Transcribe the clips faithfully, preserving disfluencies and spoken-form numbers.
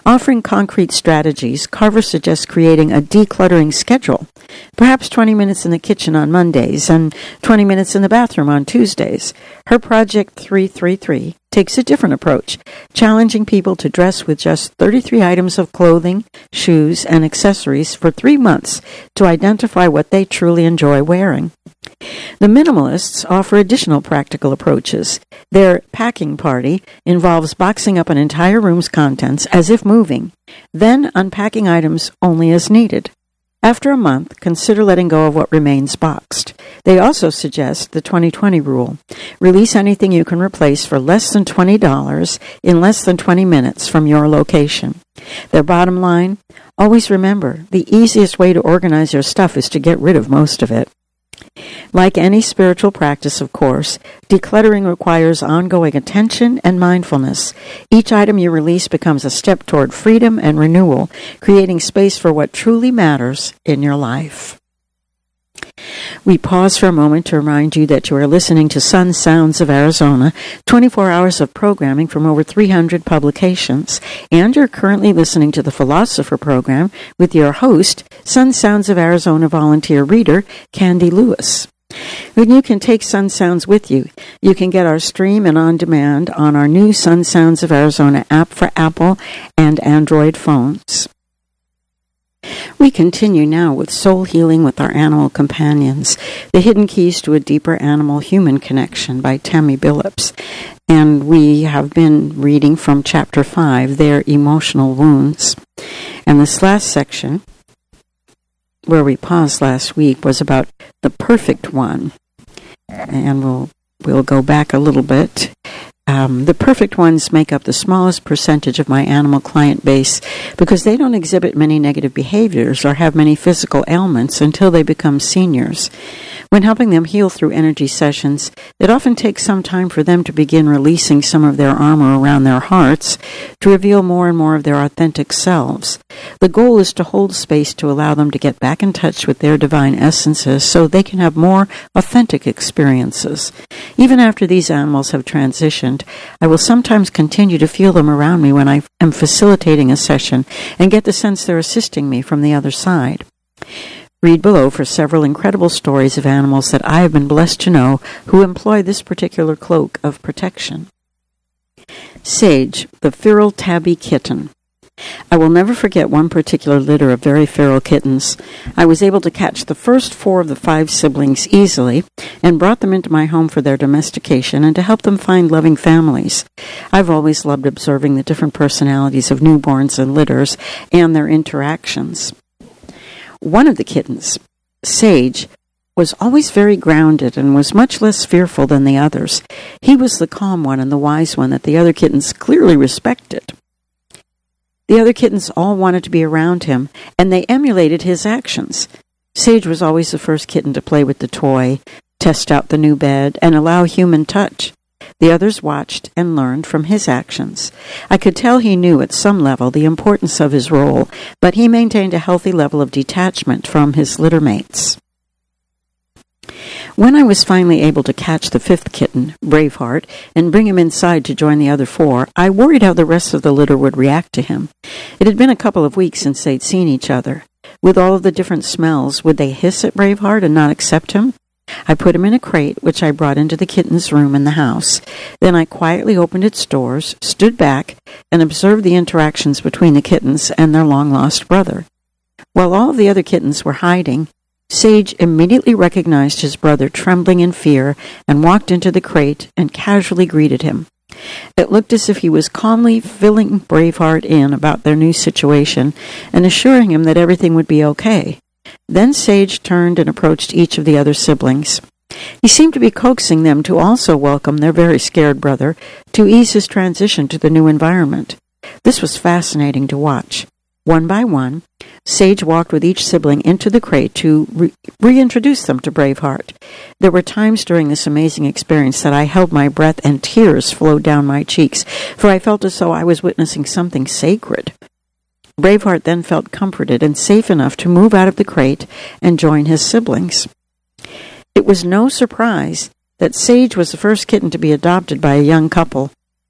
Offering concrete strategies, Carver suggests creating a decluttering schedule, perhaps twenty minutes in the kitchen on Mondays and twenty minutes in the bathroom on Tuesdays. Her Project three three three takes a different approach, challenging people to dress with just thirty-three items of clothing, shoes, and accessories for three months to identify what they truly enjoy wearing. The minimalists offer additional practical approaches. Their packing party involves boxing up an entire room's contents as if moving, then unpacking items only as needed. After a month, consider letting go of what remains boxed. They also suggest the twenty twenty rule. Release anything you can replace for less than twenty dollars in less than twenty minutes from your location. Their bottom line, always remember, the easiest way to organize your stuff is to get rid of most of it. Like any spiritual practice, of course, decluttering requires ongoing attention and mindfulness. Each item you release becomes a step toward freedom and renewal, creating space for what truly matters in your life. We pause for a moment to remind you that you are listening to Sun Sounds of Arizona, twenty-four hours of programming from over three hundred publications, and you're currently listening to the Philosopher program with your host, Sun Sounds of Arizona volunteer reader, Candy Lewis. When you can take Sun Sounds with you, you can get our stream and on demand on our new Sun Sounds of Arizona app for Apple and Android phones. We continue now with Soul Healing with Our Animal Companions, The Hidden Keys to a Deeper Animal-Human Connection by Tammy Billups. And we have been reading from Chapter five, Their Emotional Wounds. And this last section, where we paused last week, was about the perfect one. And we'll, we'll go back a little bit. Um, the perfect ones make up the smallest percentage of my animal client base because they don't exhibit many negative behaviors or have many physical ailments until they become seniors. When helping them heal through energy sessions, it often takes some time for them to begin releasing some of their armor around their hearts to reveal more and more of their authentic selves. The goal is to hold space to allow them to get back in touch with their divine essences so they can have more authentic experiences. Even after these animals have transitioned, I will sometimes continue to feel them around me when I am facilitating a session and get the sense they're assisting me from the other side. Read below for several incredible stories of animals that I have been blessed to know who employ this particular cloak of protection. Sage, the feral tabby kitten. I will never forget one particular litter of very feral kittens. I was able to catch the first four of the five siblings easily and brought them into my home for their domestication and to help them find loving families. I've always loved observing the different personalities of newborns and litters and their interactions. One of the kittens, Sage, was always very grounded and was much less fearful than the others. He was the calm one and the wise one that the other kittens clearly respected. The other kittens all wanted to be around him, and they emulated his actions. Sage was always the first kitten to play with the toy, test out the new bed, and allow human touch. The others watched and learned from his actions. I could tell he knew at some level the importance of his role, but he maintained a healthy level of detachment from his littermates. When I was finally able to catch the fifth kitten, Braveheart, and bring him inside to join the other four, I worried how the rest of the litter would react to him. It had been a couple of weeks since they'd seen each other. With all of the different smells, would they hiss at Braveheart and not accept him? I put him in a crate, which I brought into the kitten's room in the house. Then I quietly opened its doors, stood back, and observed the interactions between the kittens and their long-lost brother. While all of the other kittens were hiding, Sage immediately recognized his brother trembling in fear and walked into the crate and casually greeted him. It looked as if he was calmly filling Braveheart in about their new situation and assuring him that everything would be okay. Then Sage turned and approached each of the other siblings. He seemed to be coaxing them to also welcome their very scared brother to ease his transition to the new environment. This was fascinating to watch. One by one, Sage walked with each sibling into the crate to re- reintroduce them to Braveheart. There were times during this amazing experience that I held my breath and tears flowed down my cheeks, for I felt as though I was witnessing something sacred. Braveheart then felt comforted and safe enough to move out of the crate and join his siblings. It was no surprise that Sage was the first kitten to be adopted by a young couple.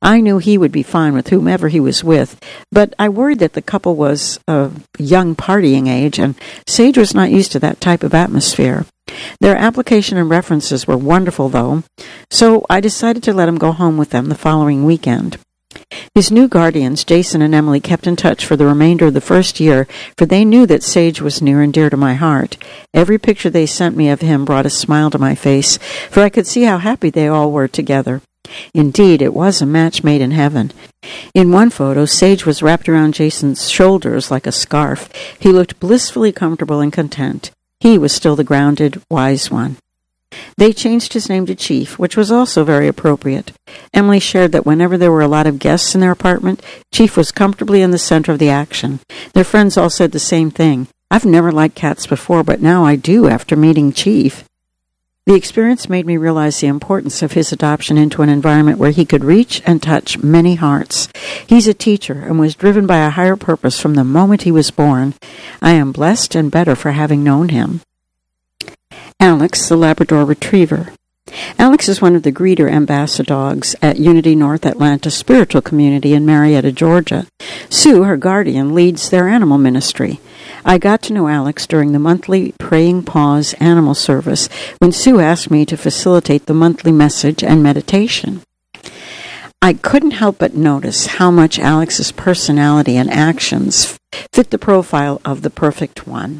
I knew he would be fine with whomever he was with, but I worried that the couple was of young partying age, and Sage was not used to that type of atmosphere. Their application and references were wonderful, though, so I decided to let him go home with them the following weekend. His new guardians, Jason and Emily, kept in touch for the remainder of the first year, for they knew that Sage was near and dear to my heart. Every picture they sent me of him brought a smile to my face, for I could see how happy they all were together. Indeed, it was a match made in heaven. In one photo, Sage was wrapped around Jason's shoulders like a scarf. He looked blissfully comfortable and content. He was still the grounded, wise one. They changed his name to Chief, which was also very appropriate. Emily shared that whenever there were a lot of guests in their apartment, Chief was comfortably in the center of the action. Their friends all said the same thing. I've never liked cats before, but now I do after meeting Chief. The experience made me realize the importance of his adoption into an environment where he could reach and touch many hearts. He's a teacher and was driven by a higher purpose from the moment he was born. I am blessed and better for having known him. Alex, the Labrador Retriever. Alex is one of the greeter ambassador dogs at Unity North Atlanta Spiritual Community in Marietta, Georgia. Sue, her guardian, leads their animal ministry. I got to know Alex during the monthly Praying Paws animal service when Sue asked me to facilitate the monthly message and meditation. I couldn't help but notice how much Alex's personality and actions fit the profile of the perfect one.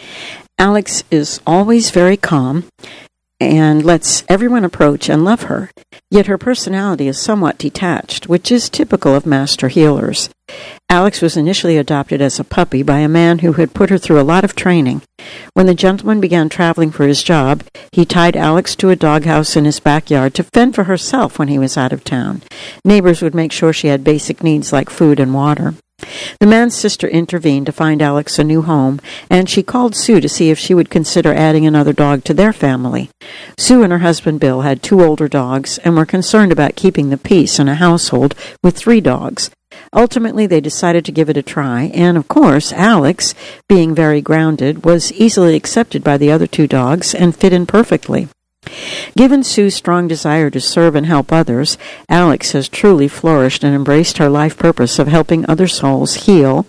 Alex is always very calm and lets everyone approach and love her, yet her personality is somewhat detached, which is typical of master healers. Alex was initially adopted as a puppy by a man who had put her through a lot of training. When the gentleman began traveling for his job, he tied Alex to a doghouse in his backyard to fend for herself when he was out of town. Neighbors would make sure she had basic needs like food and water. The man's sister intervened to find Alex a new home, and she called Sue to see if she would consider adding another dog to their family. Sue and her husband Bill had two older dogs and were concerned about keeping the peace in a household with three dogs. Ultimately, they decided to give it a try, and of course, Alex, being very grounded, was easily accepted by the other two dogs and fit in perfectly. Given Sue's strong desire to serve and help others, Alex has truly flourished and embraced her life purpose of helping other souls heal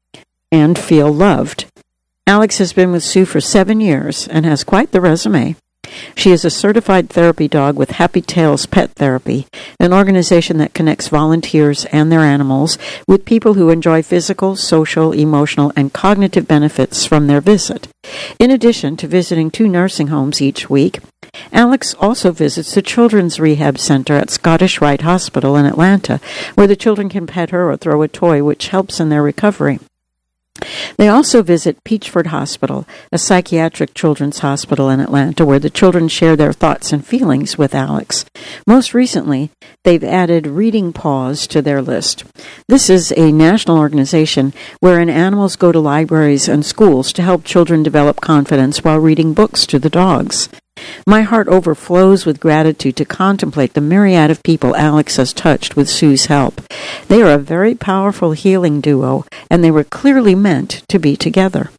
and feel loved. Alex has been with Sue for seven years and has quite the resume. She is a certified therapy dog with Happy Tails Pet Therapy, an organization that connects volunteers and their animals with people who enjoy physical, social, emotional, and cognitive benefits from their visit. In addition to visiting two nursing homes each week, Alex also visits the Children's Rehab Center at Scottish Rite Hospital in Atlanta, where the children can pet her or throw a toy, which helps in their recovery. They also visit Peachford Hospital, a psychiatric children's hospital in Atlanta, where the children share their thoughts and feelings with Alex. Most recently, they've added Reading Paws to their list. This is a national organization wherein animals go to libraries and schools to help children develop confidence while reading books to the dogs. My heart overflows with gratitude to contemplate the myriad of people Alex has touched with Sue's help. They are a very powerful healing duo, and they were clearly meant to be together.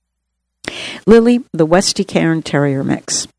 Lily, the Westie Cairn Terrier Mix.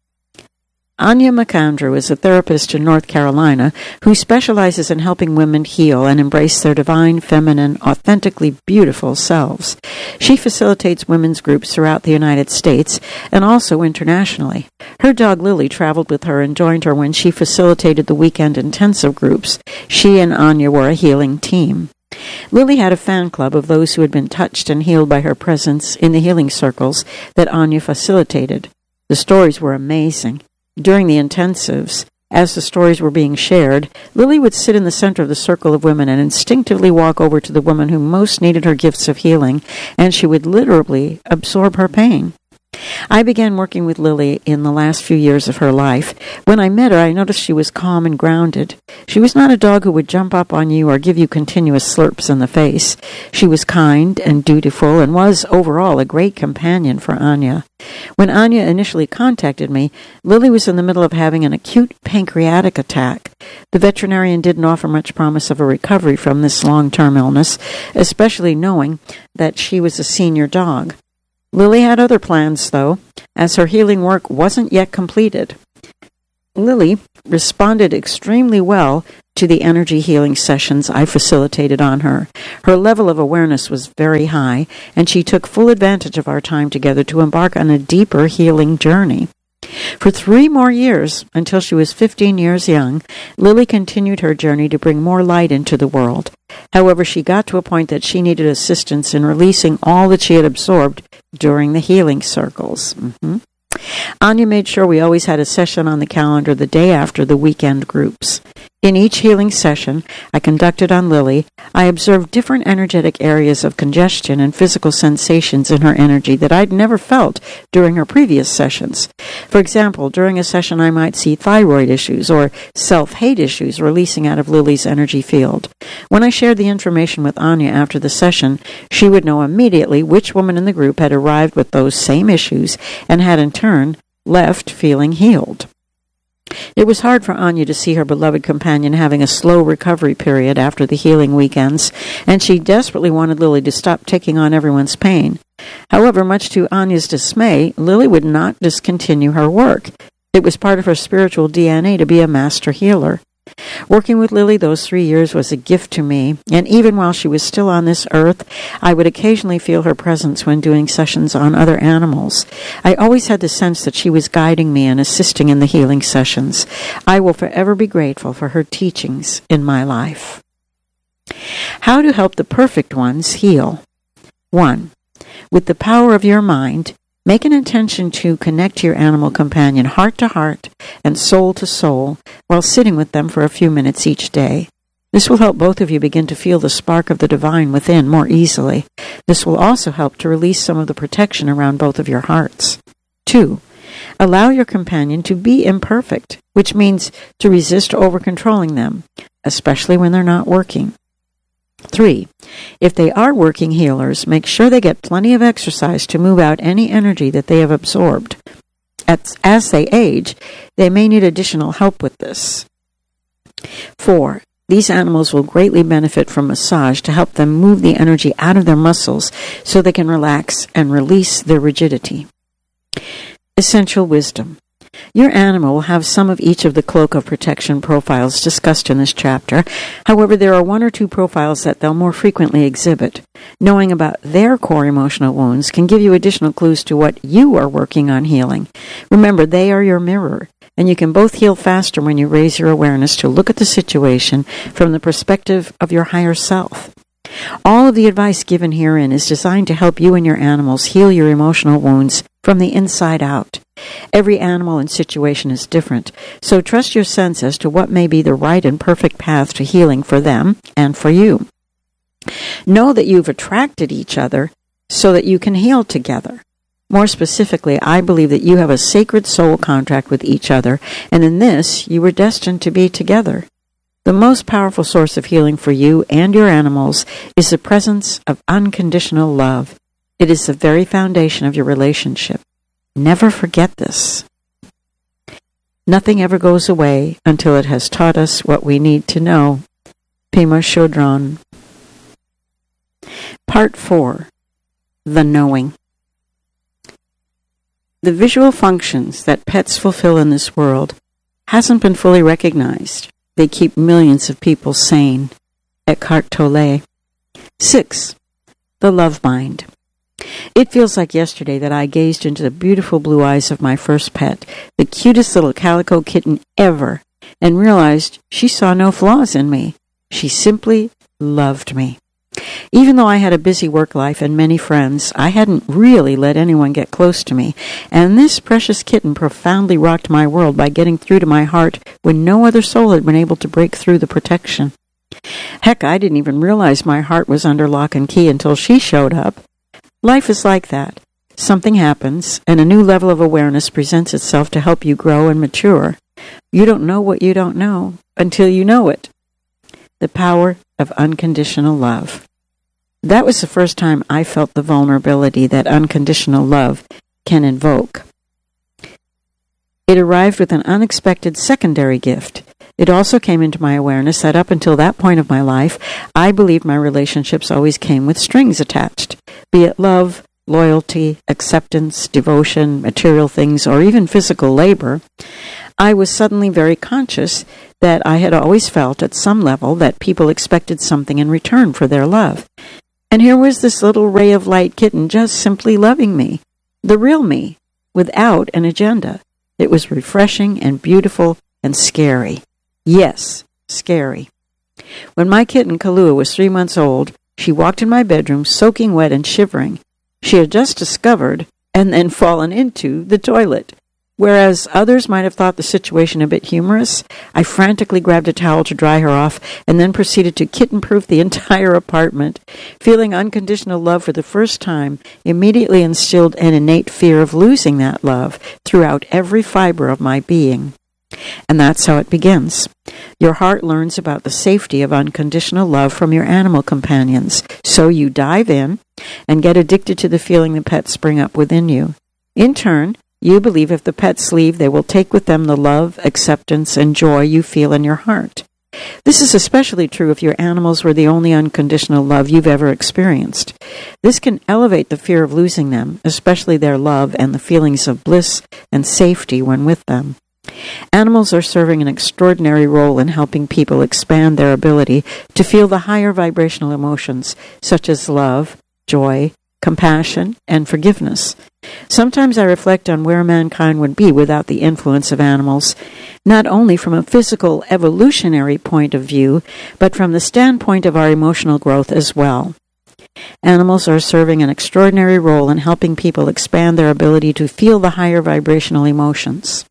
Anya McAndrew is a therapist in North Carolina who specializes in helping women heal and embrace their divine, feminine, authentically beautiful selves. She facilitates women's groups throughout the United States and also internationally. Her dog Lily traveled with her and joined her when she facilitated the weekend intensive groups. She and Anya were a healing team. Lily had a fan club of those who had been touched and healed by her presence in the healing circles that Anya facilitated. The stories were amazing. During the intensives, as the stories were being shared, Lily would sit in the center of the circle of women and instinctively walk over to the woman who most needed her gifts of healing, and she would literally absorb her pain. I began working with Lily in the last few years of her life. When I met her, I noticed she was calm and grounded. She was not a dog who would jump up on you or give you continuous slurps in the face. She was kind and dutiful and was, overall, a great companion for Anya. When Anya initially contacted me, Lily was in the middle of having an acute pancreatic attack. The veterinarian didn't offer much promise of a recovery from this long-term illness, especially knowing that she was a senior dog. Lily had other plans, though, as her healing work wasn't yet completed. Lily responded extremely well to the energy healing sessions I facilitated on her. Her level of awareness was very high, and she took full advantage of our time together to embark on a deeper healing journey. For three more years, until she was fifteen years young, Lily continued her journey to bring more light into the world. However, she got to a point that she needed assistance in releasing all that she had absorbed during the healing circles. Mm-hmm. Anya made sure we always had a session on the calendar the day after the weekend groups. In each healing session I conducted on Lily, I observed different energetic areas of congestion and physical sensations in her energy that I'd never felt during her previous sessions. For example, during a session I might see thyroid issues or self-hate issues releasing out of Lily's energy field. When I shared the information with Anya after the session, she would know immediately which woman in the group had arrived with those same issues and had in turn left feeling healed. It was hard for Anya to see her beloved companion having a slow recovery period after the healing weekends, and she desperately wanted Lily to stop taking on everyone's pain. However, much to Anya's dismay, Lily would not discontinue her work. It was part of her spiritual D N A to be a master healer. Working with Lily those three years was a gift to me, and even while she was still on this earth, I would occasionally feel her presence when doing sessions on other animals. I always had the sense that she was guiding me and assisting in the healing sessions. I will forever be grateful for her teachings in my life. How to help the perfect ones heal. One, with the power of your mind, make an intention to connect your animal companion heart to heart and soul to soul while sitting with them for a few minutes each day. This will help both of you begin to feel the spark of the divine within more easily. This will also help to release some of the protection around both of your hearts. Two, allow your companion to be imperfect, which means to resist over-controlling them, especially when they're not working. Three, if they are working healers, make sure they get plenty of exercise to move out any energy that they have absorbed. As, as they age, they may need additional help with this. Four, these animals will greatly benefit from massage to help them move the energy out of their muscles so they can relax and release their rigidity. Essential wisdom. Your animal will have some of each of the cloak of protection profiles discussed in this chapter. However, there are one or two profiles that they'll more frequently exhibit. Knowing about their core emotional wounds can give you additional clues to what you are working on healing. Remember, they are your mirror, and you can both heal faster when you raise your awareness to look at the situation from the perspective of your higher self. All of the advice given herein is designed to help you and your animals heal your emotional wounds from the inside out. Every animal and situation is different, so trust your sense as to what may be the right and perfect path to healing for them and for you. Know that you've attracted each other so that you can heal together. More specifically, I believe that you have a sacred soul contract with each other, and in this, you were destined to be together. The most powerful source of healing for you and your animals is the presence of unconditional love. It is the very foundation of your relationship. Never forget this. Nothing ever goes away until it has taught us what we need to know. Pema Chodron. Part four. The Knowing. The visual functions that pets fulfill in this world hasn't been fully recognized. They keep millions of people sane. Eckhart Tolle. Six. The Love Mind. It feels like yesterday that I gazed into the beautiful blue eyes of my first pet, the cutest little calico kitten ever, and realized she saw no flaws in me. She simply loved me. Even though I had a busy work life and many friends, I hadn't really let anyone get close to me, and this precious kitten profoundly rocked my world by getting through to my heart when no other soul had been able to break through the protection. Heck, I didn't even realize my heart was under lock and key until she showed up. Life is like that. Something happens, and a new level of awareness presents itself to help you grow and mature. You don't know what you don't know until you know it. The power of unconditional love. That was the first time I felt the vulnerability that unconditional love can invoke. It arrived with an unexpected secondary gift. It also came into my awareness that up until that point of my life, I believed my relationships always came with strings attached, be it love, loyalty, acceptance, devotion, material things, or even physical labor. I was suddenly very conscious that I had always felt at some level that people expected something in return for their love. And here was this little ray of light kitten just simply loving me, the real me, without an agenda. It was refreshing and beautiful and scary. Yes, scary. When my kitten, Kahlua, was three months old, she walked in my bedroom soaking wet and shivering. She had just discovered and then fallen into the toilet. Whereas others might have thought the situation a bit humorous, I frantically grabbed a towel to dry her off and then proceeded to kitten-proof the entire apartment. Feeling unconditional love for the first time immediately instilled an innate fear of losing that love throughout every fiber of my being. And that's how it begins. Your heart learns about the safety of unconditional love from your animal companions. So you dive in and get addicted to the feeling the pets bring up within you. In turn, you believe if the pets leave, they will take with them the love, acceptance, and joy you feel in your heart. This is especially true if your animals were the only unconditional love you've ever experienced. This can elevate the fear of losing them, especially their love and the feelings of bliss and safety when with them. Animals are serving an extraordinary role in helping people expand their ability to feel the higher vibrational emotions, such as love, joy, compassion, and forgiveness. Sometimes I reflect on where mankind would be without the influence of animals, not only from a physical evolutionary point of view, but from the standpoint of our emotional growth as well. Animals are serving an extraordinary role in helping people expand their ability to feel the higher vibrational emotions.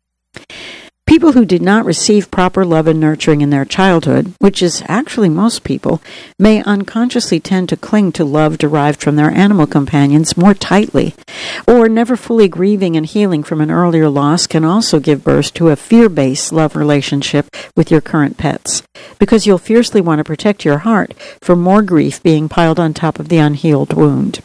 People who did not receive proper love and nurturing in their childhood, which is actually most people, may unconsciously tend to cling to love derived from their animal companions more tightly, or never fully grieving and healing from an earlier loss can also give birth to a fear-based love relationship with your current pets, because you'll fiercely want to protect your heart from more grief being piled on top of the unhealed wound.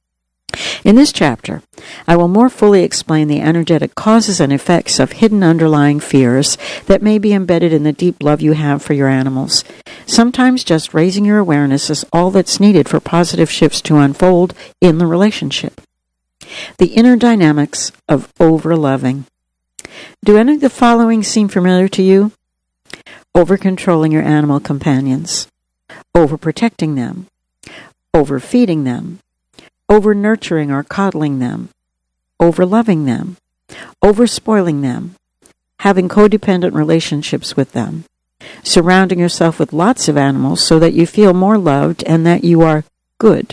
In this chapter, I will more fully explain the energetic causes and effects of hidden underlying fears that may be embedded in the deep love you have for your animals. Sometimes just raising your awareness is all that's needed for positive shifts to unfold in the relationship. The inner dynamics of over-loving. Do any of the following seem familiar to you? Over-controlling your animal companions, over-protecting them, overfeeding them, over-nurturing or coddling them, over-loving them, over-spoiling them, having codependent relationships with them, surrounding yourself with lots of animals so that you feel more loved and that you are good.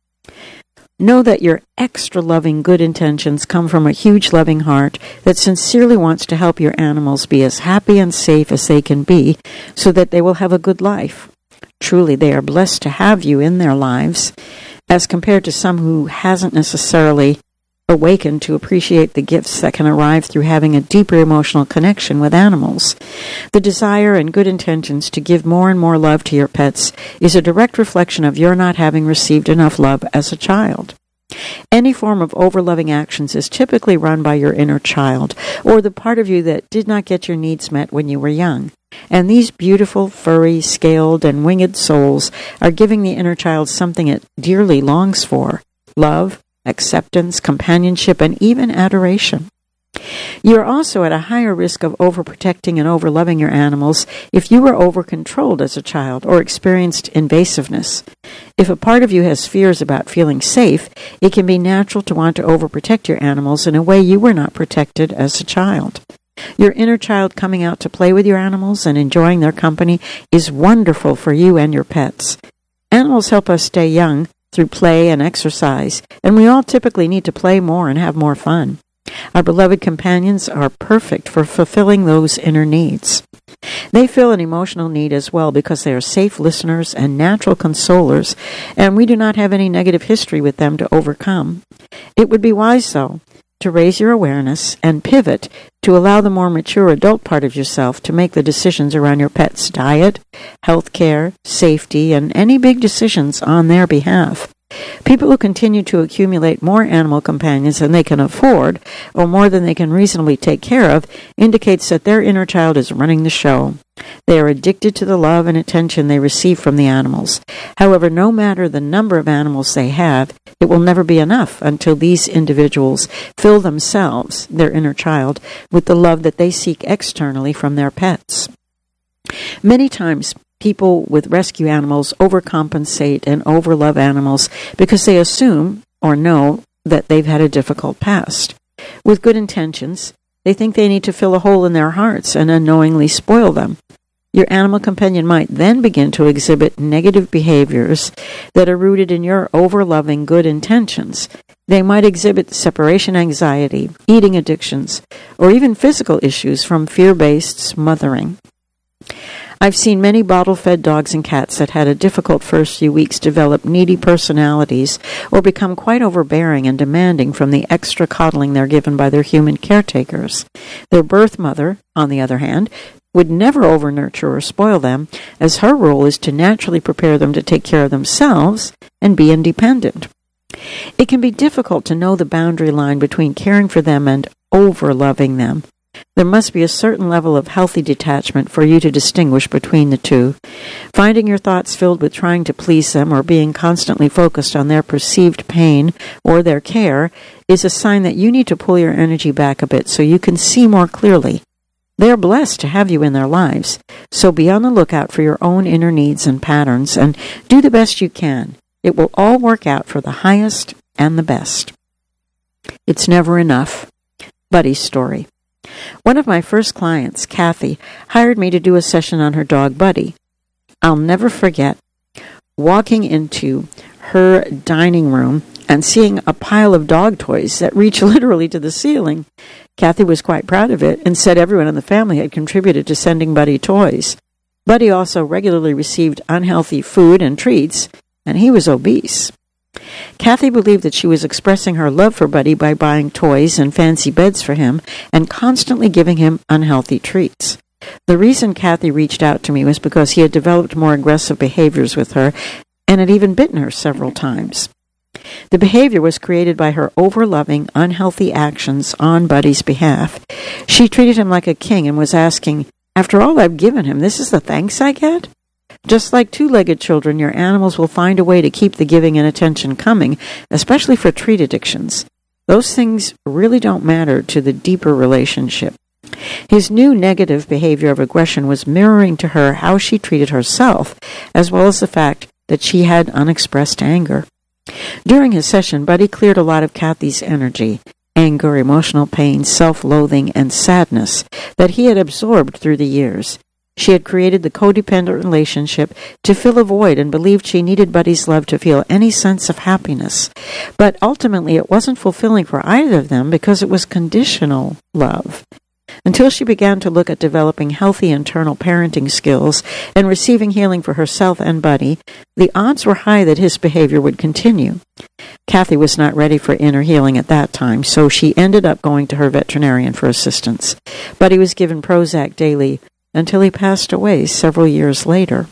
Know that your extra loving good intentions come from a huge loving heart that sincerely wants to help your animals be as happy and safe as they can be so that they will have a good life. Truly, they are blessed to have you in their lives, as compared to some who hasn't necessarily awakened to appreciate the gifts that can arrive through having a deeper emotional connection with animals. The desire and good intentions to give more and more love to your pets is a direct reflection of your not having received enough love as a child. Any form of over-loving actions is typically run by your inner child, or the part of you that did not get your needs met when you were young. And these beautiful, furry, scaled, and winged souls are giving the inner child something it dearly longs for: love, acceptance, companionship, and even adoration. You are also at a higher risk of overprotecting and overloving your animals if you were overcontrolled as a child or experienced invasiveness. If a part of you has fears about feeling safe, it can be natural to want to overprotect your animals in a way you were not protected as a child. Your inner child coming out to play with your animals and enjoying their company is wonderful for you and your pets. Animals help us stay young through play and exercise, and we all typically need to play more and have more fun. Our beloved companions are perfect for fulfilling those inner needs. They fill an emotional need as well because they are safe listeners and natural consolers, and we do not have any negative history with them to overcome. It would be wise, though, to raise your awareness and pivot to allow the more mature adult part of yourself to make the decisions around your pet's diet, health care, safety, and any big decisions on their behalf. People who continue to accumulate more animal companions than they can afford, or more than they can reasonably take care of, indicates that their inner child is running the show. They are addicted to the love and attention they receive from the animals. However, no matter the number of animals they have, It will never be enough until these individuals fill themselves, their inner child, with the love that they seek externally from their pets. Many times, people with rescue animals overcompensate and overlove animals because they assume or know that they've had a difficult past. With good intentions, they think they need to fill a hole in their hearts and unknowingly spoil them. Your animal companion might then begin to exhibit negative behaviors that are rooted in your overloving good intentions. They might exhibit separation anxiety, eating addictions, or even physical issues from fear-based smothering. I've seen many bottle-fed dogs and cats that had a difficult first few weeks develop needy personalities or become quite overbearing and demanding from the extra coddling they're given by their human caretakers. Their birth mother, on the other hand, would never over-nurture or spoil them, as her role is to naturally prepare them to take care of themselves and be independent. It can be difficult to know the boundary line between caring for them and over-loving them. There must be a certain level of healthy detachment for you to distinguish between the two. Finding your thoughts filled with trying to please them or being constantly focused on their perceived pain or their care is a sign that you need to pull your energy back a bit so you can see more clearly. They are blessed to have you in their lives, so be on the lookout for your own inner needs and patterns and do the best you can. It will all work out for the highest and the best. It's never enough. Buddy's story. One of my first clients, Kathy, hired me to do a session on her dog, Buddy. I'll never forget walking into her dining room and seeing a pile of dog toys that reached literally to the ceiling. Kathy was quite proud of it and said everyone in the family had contributed to sending Buddy toys. Buddy also regularly received unhealthy food and treats, and he was obese. Kathy believed that she was expressing her love for Buddy by buying toys and fancy beds for him and constantly giving him unhealthy treats. The reason Kathy reached out to me was because he had developed more aggressive behaviors with her and had even bitten her several times. The behavior was created by her overloving, unhealthy actions on Buddy's behalf. She treated him like a king and was asking, "After all I've given him, this is the thanks I get?" Just like two-legged children, your animals will find a way to keep the giving and attention coming, especially for treat addictions. Those things really don't matter to the deeper relationship. His new negative behavior of aggression was mirroring to her how she treated herself, as well as the fact that she had unexpressed anger. During his session, Buddy cleared a lot of Kathy's energy, anger, emotional pain, self-loathing, and sadness that he had absorbed through the years. She had created the codependent relationship to fill a void and believed she needed Buddy's love to feel any sense of happiness. But ultimately, it wasn't fulfilling for either of them because it was conditional love. Until she began to look at developing healthy internal parenting skills and receiving healing for herself and Buddy, the odds were high that his behavior would continue. Kathy was not ready for inner healing at that time, so she ended up going to her veterinarian for assistance. Buddy was given Prozac daily until he passed away several years later.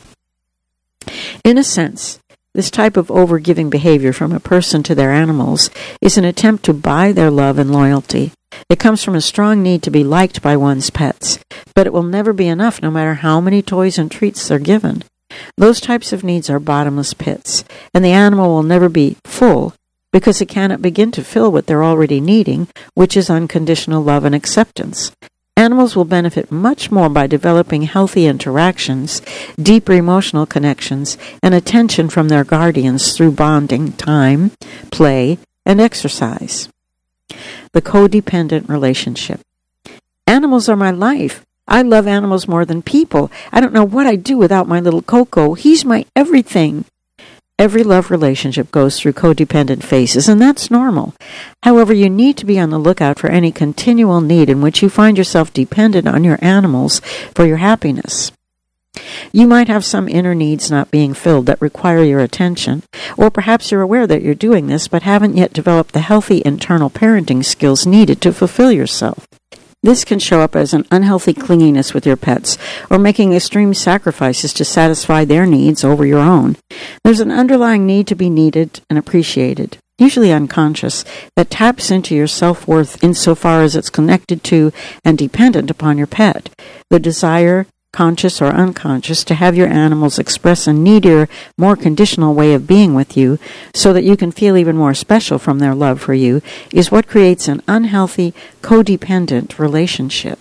In a sense, this type of overgiving behavior from a person to their animals is an attempt to buy their love and loyalty. It comes from a strong need to be liked by one's pets, but it will never be enough no matter how many toys and treats they're given. Those types of needs are bottomless pits, and the animal will never be full because it cannot begin to fill what they're already needing, which is unconditional love and acceptance. Animals will benefit much more by developing healthy interactions, deeper emotional connections, and attention from their guardians through bonding, time, play, and exercise. The codependent relationship. Animals are my life. I love animals more than people. I don't know what I'd do without my little Coco. He's my everything. Every love relationship goes through codependent phases, and that's normal. However, you need to be on the lookout for any continual need in which you find yourself dependent on your animals for your happiness. You might have some inner needs not being filled that require your attention, or perhaps you're aware that you're doing this but haven't yet developed the healthy internal parenting skills needed to fulfill yourself. This can show up as an unhealthy clinginess with your pets, or making extreme sacrifices to satisfy their needs over your own. There's an underlying need to be needed and appreciated, usually unconscious, that taps into your self-worth insofar as it's connected to and dependent upon your pet. The desire, conscious or unconscious, to have your animals express a needier, more conditional way of being with you so that you can feel even more special from their love for you is what creates an unhealthy, codependent relationship.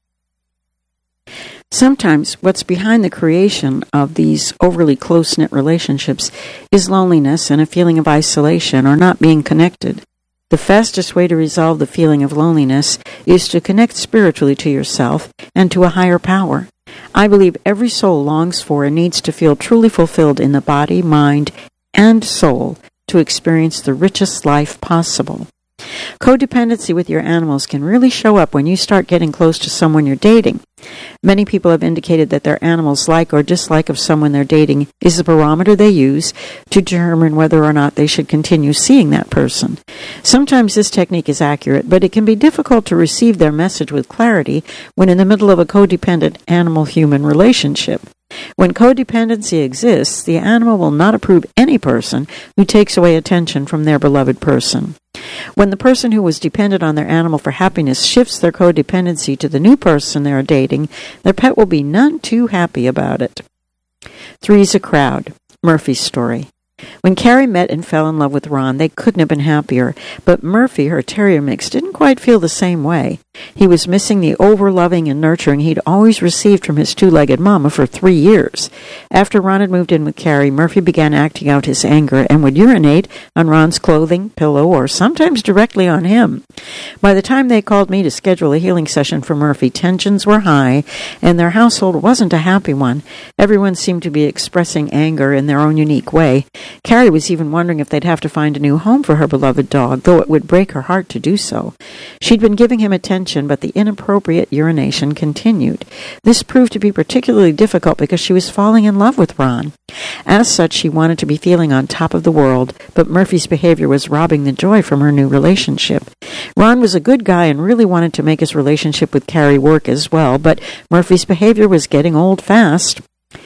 Sometimes what's behind the creation of these overly close-knit relationships is loneliness and a feeling of isolation or not being connected. The fastest way to resolve the feeling of loneliness is to connect spiritually to yourself and to a higher power. I believe every soul longs for and needs to feel truly fulfilled in the body, mind, and soul to experience the richest life possible. Codependency with your animals can really show up when you start getting close to someone you're dating. Many people have indicated that their animals' like or dislike of someone they're dating is the barometer they use to determine whether or not they should continue seeing that person. Sometimes this technique is accurate, but it can be difficult to receive their message with clarity when in the middle of a codependent animal-human relationship. When codependency exists, the animal will not approve any person who takes away attention from their beloved person. When the person who was dependent on their animal for happiness shifts their codependency to the new person they are dating, their pet will be none too happy about it. Three's a crowd. Murphy's story. When Carrie met and fell in love with Ron, they couldn't have been happier, but Murphy, her terrier mix, didn't quite feel the same way. He was missing the over-loving and nurturing he'd always received from his two-legged mama for three years. After Ron had moved in with Carrie, Murphy began acting out his anger and would urinate on Ron's clothing, pillow, or sometimes directly on him. By the time they called me to schedule a healing session for Murphy, tensions were high, and their household wasn't a happy one. Everyone seemed to be expressing anger in their own unique way. Carrie was even wondering if they'd have to find a new home for her beloved dog, though it would break her heart to do so. She'd been giving him attention, but the inappropriate urination continued. This proved to be particularly difficult because she was falling in love with Ron. As such, she wanted to be feeling on top of the world, but Murphy's behavior was robbing the joy from her new relationship. Ron was a good guy and really wanted to make his relationship with Carrie work as well, but Murphy's behavior was getting old fast.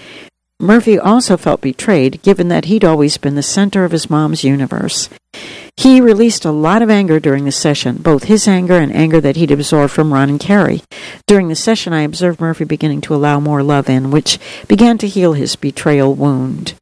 Murphy also felt betrayed, given that he'd always been the center of his mom's universe. He released a lot of anger during the session, both his anger and anger that he'd absorbed from Ron and Carrie. During the session, I observed Murphy beginning to allow more love in, which began to heal his betrayal wound.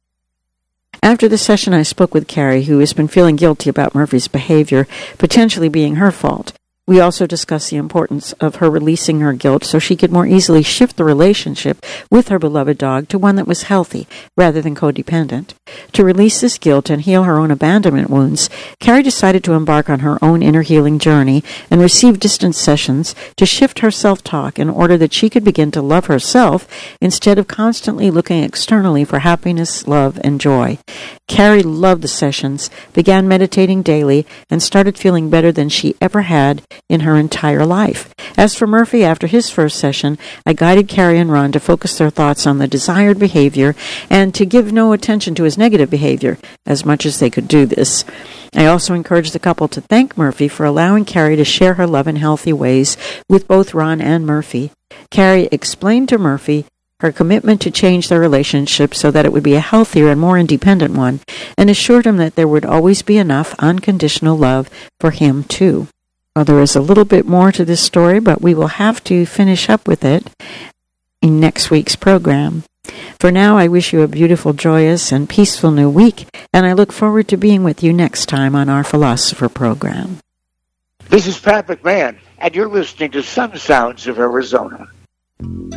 After the session, I spoke with Carrie, who has been feeling guilty about Murphy's behavior, potentially being her fault. We also discussed the importance of her releasing her guilt so she could more easily shift the relationship with her beloved dog to one that was healthy rather than codependent. To release this guilt and heal her own abandonment wounds, Carrie decided to embark on her own inner healing journey and receive distance sessions to shift her self-talk in order that she could begin to love herself instead of constantly looking externally for happiness, love, and joy. Carrie loved the sessions, began meditating daily, and started feeling better than she ever had in her entire life. As for Murphy, after his first session, I guided Carrie and Ron to focus their thoughts on the desired behavior and to give no attention to his negative behavior, as much as they could do this. I also encouraged the couple to thank Murphy for allowing Carrie to share her love in healthy ways with both Ron and Murphy. Carrie explained to Murphy her commitment to change their relationship so that it would be a healthier and more independent one, and assured him that there would always be enough unconditional love for him, too. Well, there is a little bit more to this story, but we will have to finish up with it in next week's program. For now, I wish you a beautiful, joyous, and peaceful new week, and I look forward to being with you next time on our Philosopher program. This is Pat McMahon, and you're listening to Sun Sounds of Arizona.